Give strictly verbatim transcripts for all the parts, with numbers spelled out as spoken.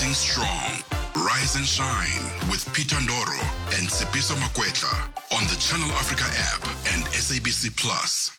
Stand strong. Rise and shine with Peter Ndoro and Tsepiso Makwetla on the Channel Africa app and S A B C Plus.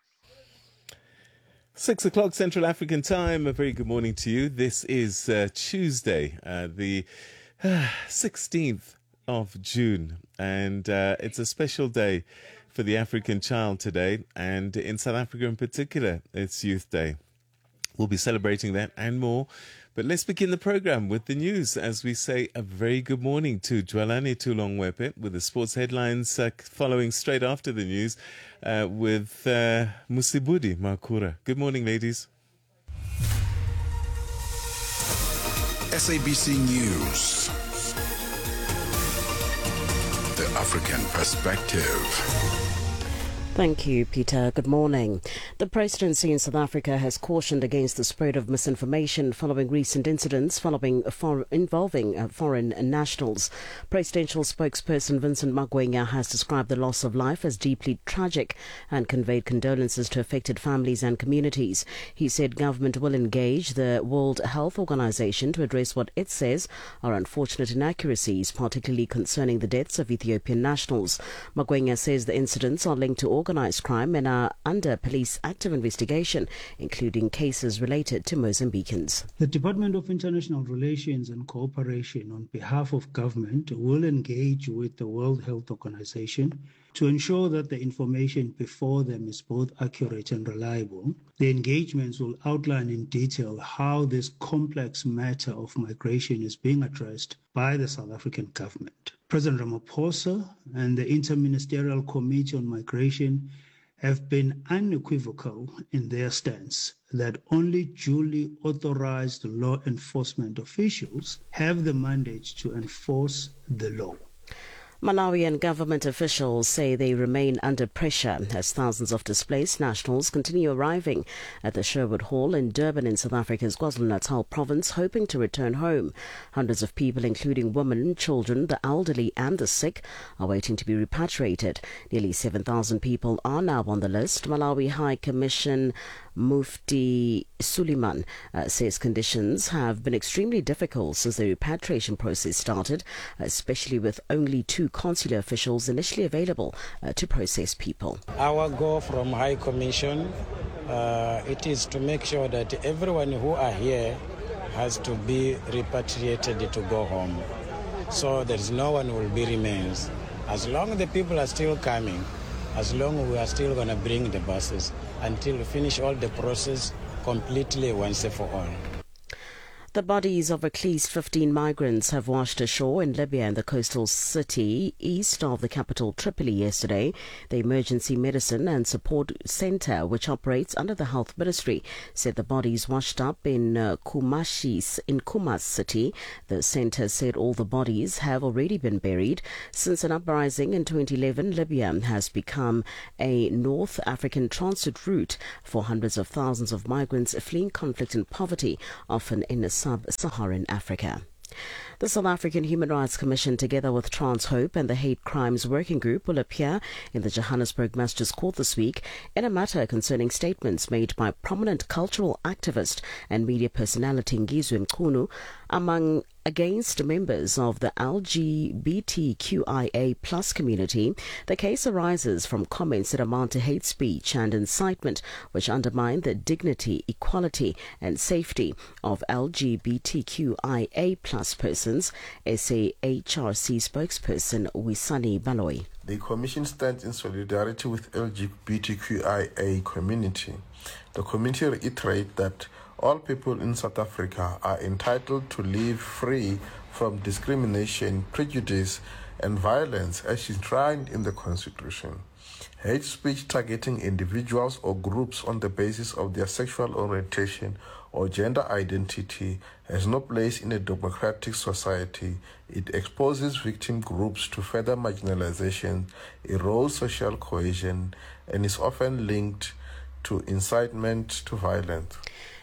Six o'clock Central African time. A very good morning to you. This is uh, Tuesday, uh, the uh, sixteenth of June, and uh, it's a special day for the African child today, and in South Africa in particular, it's Youth Day. We'll be celebrating that and more. But let's begin the program with the news as we say a very good morning to Dwalani Tulongwepe with the sports headlines uh, following straight after the news uh, with uh, Musibudi Makura. Good morning, ladies. S A B C News. The African Perspective. Thank you, Peter. Good morning. The presidency in South Africa has cautioned against the spread of misinformation following recent incidents following for, involving uh, foreign nationals. Presidential spokesperson Vincent Magwenya has described the loss of life as deeply tragic and conveyed condolences to affected families and communities. He said government will engage the World Health Organization to address what it says are unfortunate inaccuracies, particularly concerning the deaths of Ethiopian nationals. Magwenya says the incidents are linked to organised crime and are under police active investigation, including cases related to Mozambicans. The Department of International Relations and Cooperation, on behalf of government, will engage with the World Health Organization to ensure that the information before them is both accurate and reliable. The engagements will outline in detail how this complex matter of migration is being addressed by the South African government. President Ramaphosa and the Interministerial Committee on Migration have been unequivocal in their stance that only duly authorized law enforcement officials have the mandate to enforce the law. Malawian government officials say they remain under pressure as thousands of displaced nationals continue arriving at the Sherwood Hall in Durban in South Africa's KwaZulu-Natal province, hoping to return home. Hundreds of people, including women, children, the elderly and the sick, are waiting to be repatriated. Nearly seven thousand people are now on the list. Malawi High Commission Mufti Suleiman uh, says conditions have been extremely difficult since the repatriation process started, especially with only two consular officials initially available uh, to process people. Our goal from High Commission, uh, it is to make sure that everyone who are here has to be repatriated to go home. So there is no one who will be remains. As long as the people are still coming, as long as we are still going to bring the buses until we finish all the process completely once and for all. The bodies of at least fifteen migrants have washed ashore in Libya in the coastal city east of the capital Tripoli yesterday. The Emergency Medicine and Support Centre, which operates under the Health Ministry, said the bodies washed up in uh, Kumashi, in Kumas city. The centre said all the bodies have already been buried. Since an uprising in twenty eleven, Libya has become a North African transit route for hundreds of thousands of migrants fleeing conflict and poverty, often in a sub-Saharan Africa. The South African Human Rights Commission, together with Transhope and the Hate Crimes Working Group, will appear in the Johannesburg Magistrates Court this week in a matter concerning statements made by prominent cultural activist and media personality Ngizwe Mchunu among against members of the L G B T Q I A plus community. The case arises from comments that amount to hate speech and incitement, which undermine the dignity, equality and safety of L G B T Q I A plus persons, S A H R C spokesperson Wisani Baloyi. The Commission stands in solidarity with L G B T Q I A community. The community reiterates that all people in South Africa are entitled to live free from discrimination, prejudice, and violence as enshrined in the Constitution. Hate speech targeting individuals or groups on the basis of their sexual orientation or gender identity has no place in a democratic society. It exposes victim groups to further marginalization, erodes social cohesion, and is often linked to incitement to violence.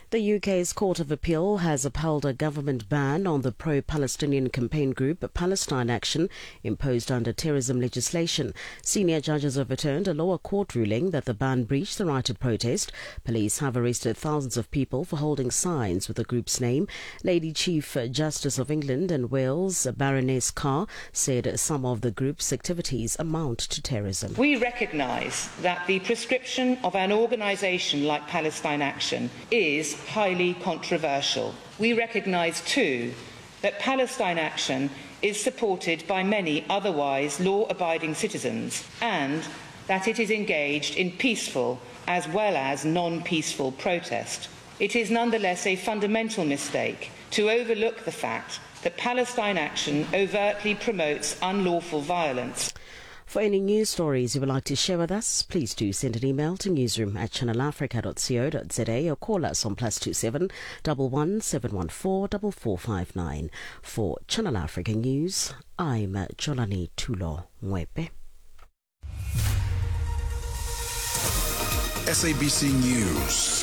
The U K's Court of Appeal has upheld a government ban on the pro-Palestinian campaign group Palestine Action imposed under terrorism legislation. Senior judges overturned a lower court ruling that the ban breached the right to protest. Police have arrested thousands of people for holding signs with the group's name. Lady Chief Justice of England and Wales, Baroness Carr, said some of the group's activities amount to terrorism. We recognise that the prescription of an organisation like Palestine Action is highly controversial. We recognise too that Palestine Action is supported by many otherwise law-abiding citizens and that it is engaged in peaceful as well as non-peaceful protest. It is nonetheless a fundamental mistake to overlook the fact that Palestine Action overtly promotes unlawful violence. For any news stories you would like to share with us, please do send an email to newsroom at channel africa dot co dot za or call us on plus two seven one one seven one four four four five nine. For Channel Africa News, I'm Jolani Tulo Mwepe. S A B C News.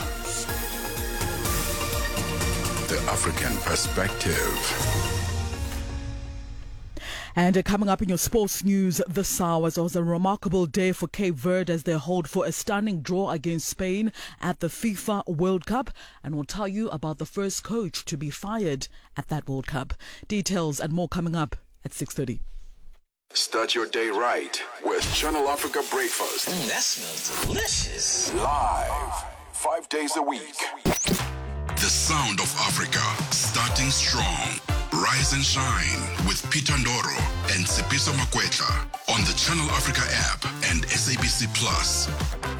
The African Perspective. And uh, coming up in your sports news this hour, it was a remarkable day for Cape Verde as they hold for a stunning draw against Spain at the FIFA World Cup. And we'll tell you about the first coach to be fired at that World Cup. Details and more coming up at six thirty. Start your day right with Channel Africa Breakfast. Mm, that smells delicious. Live, five days a week. The sound of Africa, starting strong. Rise and shine with Peter Ndoro and Sepiso Makwetla on the Channel Africa app and S A B C Plus.